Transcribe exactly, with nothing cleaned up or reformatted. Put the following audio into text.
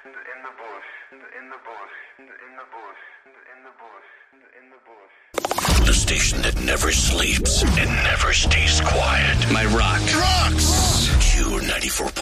in the bush, in the bush, in the bush, in the bush, in the bush. The station that never sleeps and never stays quiet.